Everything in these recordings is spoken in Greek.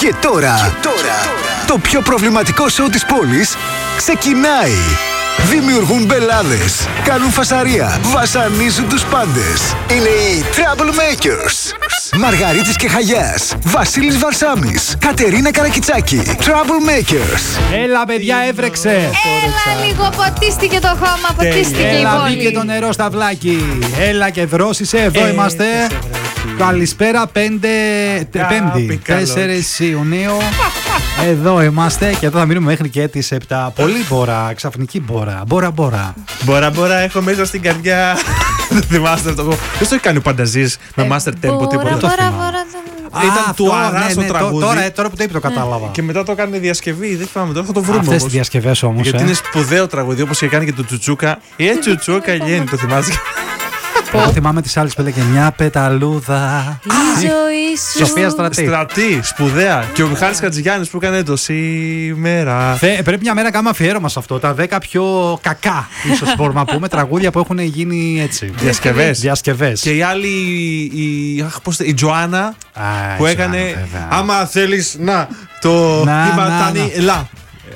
Και τώρα, το πιο προβληματικό σοου της πόλης ξεκινάει. Δημιουργούν μπελάδες, κάνουν φασαρία, βασανίζουν τους πάντες. Είναι οι Troublemakers. Μαργαρίτης και Χαγιάς, Βασίλης Βαρσάμης, Κατερίνα Καρακιτσάκη. Troublemakers. Έλα, παιδιά, έβρεξε. Έλα, λίγο ποτίστηκε το χώμα, ποτίστηκε η Έλα, πόλη. μπήκε το νερό στα βλάκι. Έλα και δρόσισε, εδώ είμαστε. Καλησπέρα, Πέμπτη, 4 Ιουνίου. Εδώ είμαστε και εδώ θα μείνουμε μέχρι και τις 7. Πολύ μπόρα, ξαφνική μπόρα. Μπόρα, έχω μέσα στην καρδιά. Δεν θυμάστε αυτό. Δεν το έχει κάνει ο Πανταζής με Master Tempo τίποτα. Μπόρα. Ήταν του Αράς το τραγούδι. Τώρα που το είπε το κατάλαβα. Και μετά το έκανε διασκευή. Δεν θυμάμαι τώρα, θα το βρούμε. Αυτές τις διασκευές όμως. Γιατί είναι σπουδαίο τραγούδι, όπως είχε κάνει και το Τσουτσούκα. Τσουτσούκα γέννη, το θυμάσαι. Εγώ θυμάμαι τις άλλες που έλεγε μια πεταλούδα. Η ζωή σου. Σοφία Στρατή. Σπουδαία. Και ο Μιχάλης Χατζηγιάννης που έκανε το σήμερα. Πρέπει μια μέρα να κάνουμε αφιέρωμα σε αυτό. Τα 10 πιο κακά, ίσως μπορούμε να πούμε, τραγούδια που έχουν γίνει έτσι. Διασκευές. Και η άλλη, η Τζοάννα που έκανε. Άμα θέλεις να το Τιματανίλα.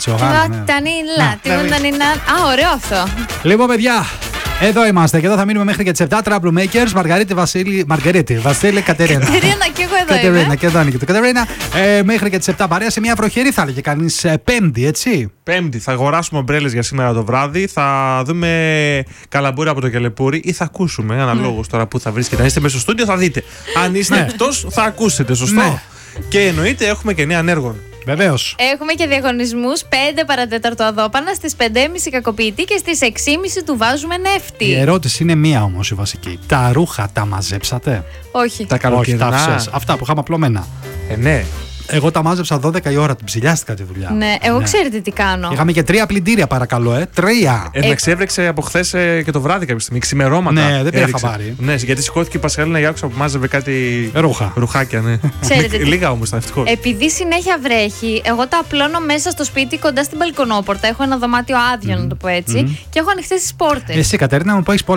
Α, ωραίο αυτό. Λοιπόν, παιδιά, εδώ είμαστε και εδώ θα μείνουμε μέχρι και τις 7. Troublemakers, Μαργαρίτη, Βασίλη, Κατερίνα. Κατερίνα, και εγώ εδώ είμαι. Και εδώ είναι και το Κατερίνα. Μέχρι και τις 7 παρέα σε μια βροχερή, θα έλεγε κανείς, Πέμπτη, έτσι. Πέμπτη, θα αγοράσουμε ομπρέλες για σήμερα το βράδυ. Θα δούμε καλαμπούρι από το Κελεπούρι ή θα ακούσουμε, αναλόγως τώρα που θα βρίσκεται. Αν είστε μέσα στο στούντιο θα δείτε. Αν είστε εκτός θα ακούσετε, σωστό. Ναι. Και εννοείται έχουμε και νέα ανέργων. Βεβαίως. Έχουμε και διαγωνισμούς 5 παρατέταρτο αδόπανα, στις 5.30 κακοποιητή και στις 6.30 του βάζουμε νεύτη. Η ερώτηση είναι μία όμως η βασική. Τα ρούχα τα μαζέψατε? Όχι. Τα καλοκαιρινά. Αυτά που είχαμε απλωμένα. Ναι. Εγώ τα μάζεψα 12 η ώρα, την ψηλιάστηκα τη δουλειά. Ναι, εγώ ξέρετε τι κάνω. Είχαμε και 3 πλυντήρια, παρακαλώ, 3. Εντάξει, έβρεξε από χθες και το βράδυ κάποια στιγμή, ξημερώματα. Ναι, δεν πήρα χαμπάρι. Ναι, γιατί σηκώθηκε η Πασχαλίνα Γιάκουσα που μάζευε κάτι. Ρουχάκια, ναι. Ξέρετε τι. Λίγα όμως, ευτυχώς. Επειδή συνέχεια βρέχει, εγώ τα απλώνω μέσα στο σπίτι κοντά στην μπαλκονόπορτα. Έχω ένα δωμάτιο άδειο, να το πω έτσι, και έχω ανοιχτές τις πόρτες. Εσύ, Κατερίνα, μου πάει